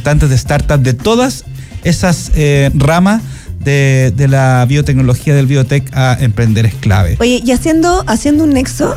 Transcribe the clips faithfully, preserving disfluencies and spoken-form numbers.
representantes de startups de todas esas eh, ramas de, de la biotecnología, del biotech a emprender es clave. Oye, y haciendo, haciendo un nexo,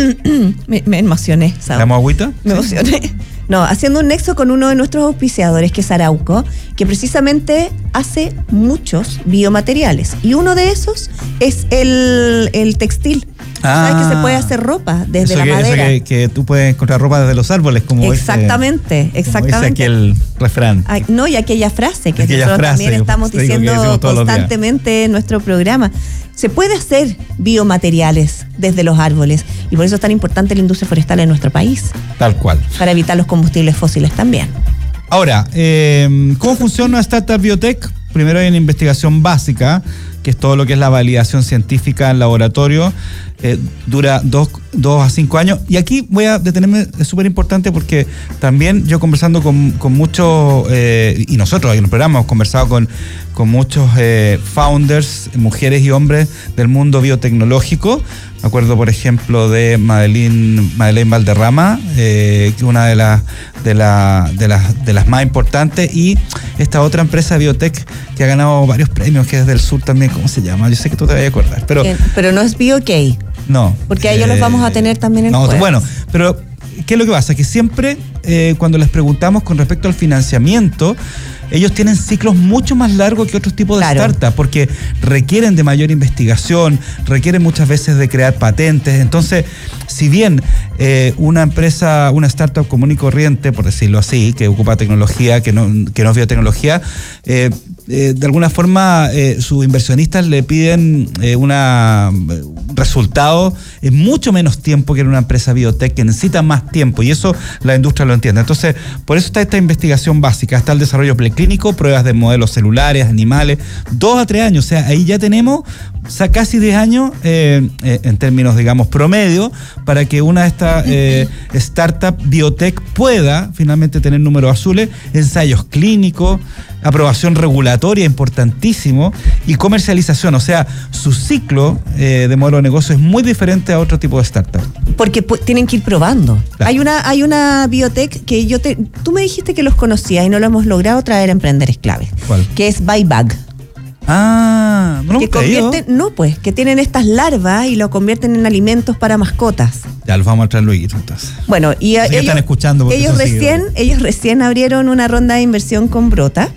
me, me emocioné, ¿sabes? ¿Le damos agüita? Me emocioné. Sí. No, haciendo un nexo con uno de nuestros auspiciadores, que es Arauco, que precisamente hace muchos biomateriales. Y uno de esos es el, el textil. Ah, ¿sabes que se puede hacer ropa desde la que, madera? Eso que, que tú puedes encontrar ropa desde los árboles, como exactamente, dice, exactamente. Como dice aquí el refrán. Ay, no, y aquella frase que aquella nosotros frase, también estamos diciendo constantemente en nuestro programa. Se puede hacer biomateriales desde los árboles y por eso es tan importante la industria forestal en nuestro país. Tal cual. Para evitar los combustibles fósiles también. Ahora, eh, ¿cómo funciona una startup biotech? Primero hay una investigación básica, que es todo lo que es la validación científica en laboratorio. Eh, dura dos, dos a cinco años. Y aquí voy a detenerme, es súper importante porque también yo conversando con, con muchos, eh, y nosotros en el programa hemos conversado con, con muchos eh, founders, mujeres y hombres del mundo biotecnológico. Me acuerdo, por ejemplo, de Madeleine, Madeleine Valderrama, eh, que es una de las de, la, de, las, de las más importantes, y esta otra empresa biotech que ha ganado varios premios, que es del sur también, ¿cómo se llama? Yo sé que tú te vas a acordar. Pero, pero no es BioK. No. Porque a ellos eh, los vamos a tener también en no, jueves. Bueno, pero ¿qué es lo que pasa? Que siempre eh, cuando les preguntamos con respecto al financiamiento, ellos tienen ciclos mucho más largos que otros tipos de claro. startups, porque requieren de mayor investigación, requieren muchas veces de crear patentes. Entonces, si bien eh, una empresa, una startup común y corriente, por decirlo así, que ocupa tecnología, que no, que no es biotecnología, eh, eh, de alguna forma eh, sus inversionistas le piden eh, una, un resultado en mucho menos tiempo que en una empresa biotech, que necesita más tiempo, y eso la industria lo entiende. Entonces, por eso está esta investigación básica, está el desarrollo preclínico, pruebas de modelos celulares, animales, dos a tres años, o sea, ahí ya tenemos o sea, casi diez años eh, eh, en términos, digamos, promedio, para que una de estas eh, startup biotech pueda finalmente tener números azules, ensayos clínicos, aprobación regulatoria, importantísimo, y comercialización. O sea, su ciclo eh, de modelo de negocio es muy diferente a otro tipo de startup. Porque pues, tienen que ir probando. Claro. Hay una hay una biotech que yo te... Tú me dijiste que los conocías y no lo hemos logrado traer a Emprender es Clave. ¿Cuál? Que es Buyback. Ah, no lo que convierten, no pues, que tienen estas larvas y lo convierten en alimentos para mascotas. Ya los vamos a traer luego entonces. Bueno, y ellos, están escuchando ellos recién, ellos recién abrieron una ronda de inversión con Brota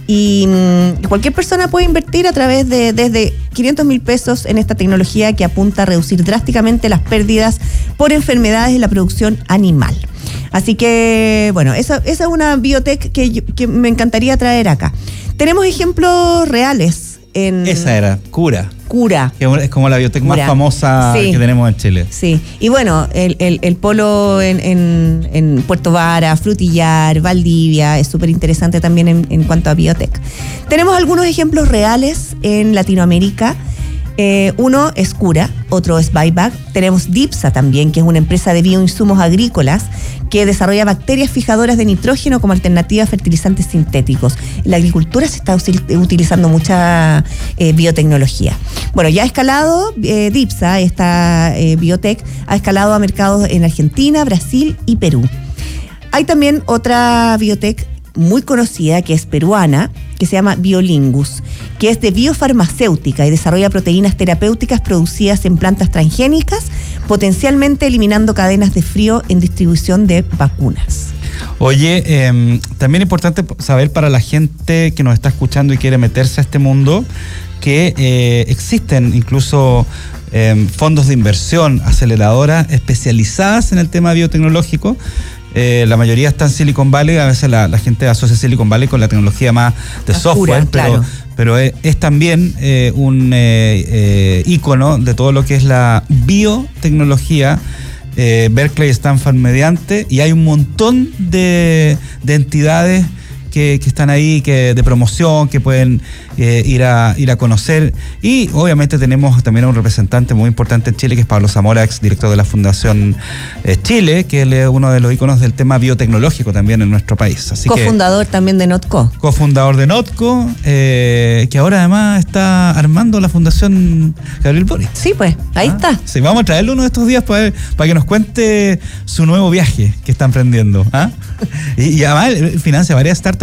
y mmm, cualquier persona puede invertir a través de desde quinientos mil pesos en esta tecnología que apunta a reducir drásticamente las pérdidas por enfermedades en la producción animal. Así que, bueno, esa, esa es una biotech que, yo, que me encantaría traer acá. Tenemos ejemplos reales. En esa era, Cura. Cura. Que es como la biotech Cura. más famosa sí. que tenemos en Chile. Sí, y bueno, el, el, el polo en, en, en Puerto Vara, Frutillar, Valdivia, es súper interesante también en, en cuanto a biotech. Tenemos algunos ejemplos reales en Latinoamérica. Eh, uno es Cura, otro es Buyback. Tenemos Dipsa también, que es una empresa de bioinsumos agrícolas que desarrolla bacterias fijadoras de nitrógeno como alternativa a fertilizantes sintéticos. En la agricultura se está utilizando mucha eh, biotecnología. Bueno, ya ha escalado eh, Dipsa, esta eh, biotech, ha escalado a mercados en Argentina, Brasil y Perú. Hay también otra biotech muy conocida, que es peruana, que se llama Biolingus, que es de biofarmacéutica y desarrolla proteínas terapéuticas producidas en plantas transgénicas, potencialmente eliminando cadenas de frío en distribución de vacunas. Oye, eh, también es importante saber para la gente que nos está escuchando y quiere meterse a este mundo, que eh, existen incluso eh, fondos de inversión, aceleradoras especializadas en el tema biotecnológico. Eh, la mayoría está en Silicon Valley, a veces la, la gente asocia Silicon Valley con la tecnología más de software, pura, pero, claro. pero es, es también eh, un eh, eh, ícono de todo lo que es la biotecnología. Eh, Berkeley, Stanford mediante, y hay un montón de, de entidades que, que están ahí, que de promoción, que pueden eh, ir a ir a conocer. Y obviamente tenemos también a un representante muy importante en Chile, que es Pablo Zamora, ex director de la Fundación eh, Chile, que él es uno de los íconos del tema biotecnológico también en nuestro país. Así cofundador que, también de Notco. Cofundador de Notco, eh, que ahora además está armando la Fundación Gabriel Boric. Sí, pues, ahí ah, está. Sí, vamos a traerlo uno de estos días para, para que nos cuente su nuevo viaje que está emprendiendo. ¿ah? y, y además él financia varias startups